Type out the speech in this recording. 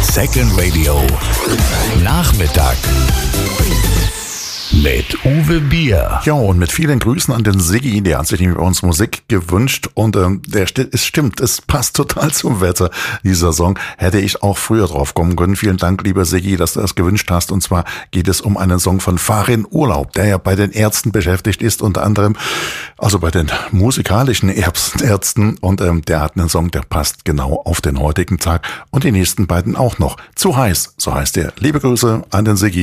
Second Radio Nachmittag mit Uwe Bier. Ja, und mit vielen Grüßen an den Siggi, der hat sich nämlich bei uns Musik gewünscht und es stimmt, es passt total zum Wetter, dieser Song. Hätte ich auch früher drauf kommen können. Vielen Dank, lieber Siggi, dass du das gewünscht hast. Und zwar geht es um einen Song von Farin Urlaub, der ja bei den Ärzten beschäftigt ist, unter anderem, also bei den musikalischen Ärzten. Und der hat einen Song, der passt genau auf den heutigen Tag und die nächsten beiden auch noch. Zu heiß, so heißt er. Liebe Grüße an den Siggi.